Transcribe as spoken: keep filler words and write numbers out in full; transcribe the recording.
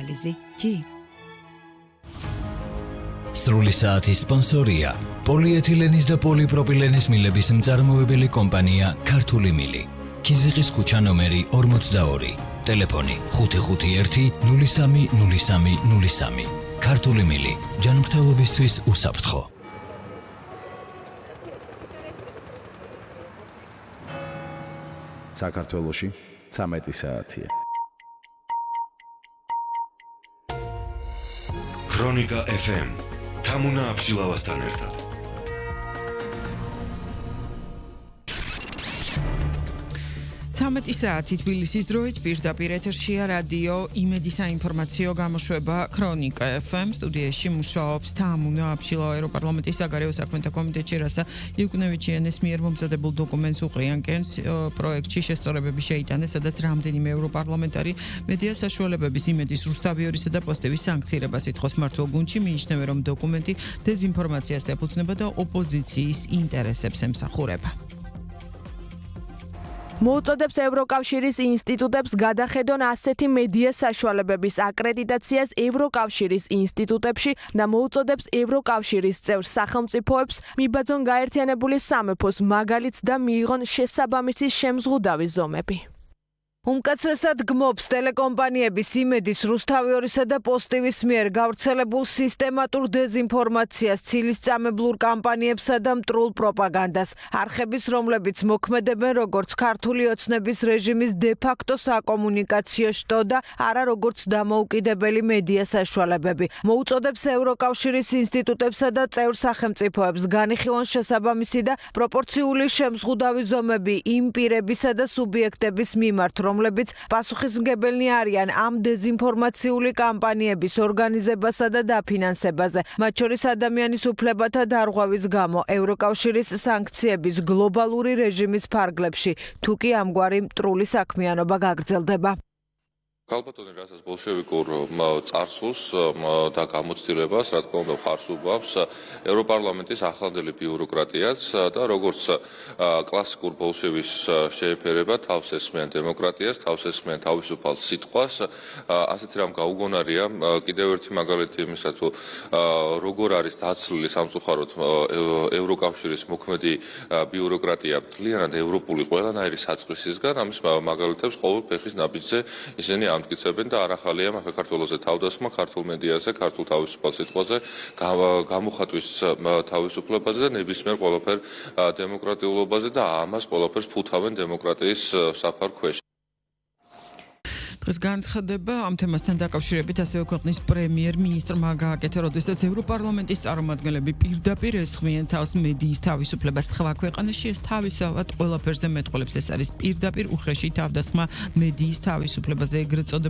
ანალიზი ჯი. სრული საათის სპონსორია პოლიეთილენის და პოლიპროპილენის მილების მწარმოებელი კომპანია ქართული მილი. ქიზიყის ქუჩა ნომერი ორმოცდაორი. ტელეფონი ხუთი ხუთი ერთი ნული სამი ნული სამი ნული სამი. ქართული მილი ჯანმრთელობისთვის უსაფრთხო. საქართველოში ცამეტი საათია. ქრონიკა ეფ ემ თამუნა აბშილავასთან ერთად. თამეტი საათი თბილისის დროით პირდაპირ ეთერშია რადიო იმედი საინფორმაციო გამოშვება ქრონიკა ეფ ემ. სტუდიაში მუშაობს თამუნა აბშილავა, ევროპარლამენტის საგარეო საქმეთა კომიტეტში, რათა იუკნევიჩიანეს მიერ მომზადებულ დოკუმენტს უყრიანკენს პროექტში შესწორებები შეიტანეს, სადაც რამდენიმე ევროპარლამენტარი მედია საშუალებების იმედის რუსთავიორისა და პოსტების სანქცირებას ითხოვს მმართველ გუნდში. მიიჩნევენ, რომ დოკუმენტი დეზინფორმაციას ეფუძნება და ოპოზიციის ინტერესებს ემსახურება. მოუწოდებს ევროკავშირის ინსტიტუტებს გადახედონ ასეთი მედია საშუალებების აკრედიტაციას ევროკავშირის ინსტიტუტებში და მოუწოდებს ევროკავშირის წევრ სახელმწიფოებს მიბაძონ გაერთიანებული სამეფოს მაგალითს და მიიღონ შესაბამისი შემზღუდავი ზომები. უმკაცრესად გმობს ტელეკომპანიების იმედის რუსთავიორისა და პოსტივის მიერ გავრცელებულ სისტემატურ დეზინფორმაციას, ცილისწამებლურ კამპანიებსა და მტრულ პროპაგანდას. არხების, რომლებიც მოქმედებენ როგორც ქართული ოცნების რეჟიმის დე-ფაქტო საკომუნიკაციო შტო და არა როგორც დამოუკიდებელი მედია საშუალებები. მოუწოდებს ევროკავშირის ინსტიტუტებსა და წევრ სახელმწიფოებს განიხილონ შესაბამისი და პროპორციული შემზღუდავი ზომები იმ პირებისა და სუბიექტების მიმართ, რომლებიც პასუხისმგებელნი არიან ამ დეზინფორმაციული კამპანიების ორგანიზებასა და დაფინანსებაზე, მათ შორის ადამიანის უფლებათა დარღვევის გამო ევროკავშირის სანქციების გლობალური რეჟიმის ფარგლებში, თუ კი ამგვარი მტრული საქმიანობა გაგრძელდება. Kalpatoni რასაც ბოლშევიკურ წარსულს და გამოცდილებას, რა თქმა უნდა, ხარს უბავს ევროპარლამენტის ახლანდელი ბიუროკრატიაც და როგორც კლასიკურ ბოლშევის შეეფერება თავს ესმიან დემოკრატიას, თავს ესმიან თავისუფალ სიტყვას, ასეთი რამ გაუგონარია. კიდევ ერთი მაგალითი იმისა, თუ როგორ არის დაცლილი სამწუხაროდ ევროკავშირის მოქმედი ბიუროკრატია მთლიანად ევროპული ყველანაირი საწყისისგან, ამის მაგალითებს ყოველ ფეხის ნაბიჯზე ისინი ამტკიცებენ და არ ახალია საქართველოზე თავდასხმა, ქართულ მედიაზე, ქართულ თავისუფალ სიტყვაზე, გამოხატვის თავისუფლებაზე და ნებისმიერ ყველაფერ დემოკრატიულობაზე და ამას ყველაფერს ფუთავენ დემოკრატიის საფარ ქვეშ. დღეს განცხადება ამ თემასთან დაკავშირებით ასევე ქვეყნის პრემიერ-მინისტრმა გააკეთა, როდესაც ევროპარლამენტის წარმომადგენლები პირდაპირ ესხმიან თავს მედიის თავისუფლებას სხვა ქვეყანაში. ეს თავისავად ყველაფერზე მეტყველებს. ეს არის პირდაპირ უხეში თავდასხმა მედიის თავისუფლებაზე, ეგრეთ წოდებულ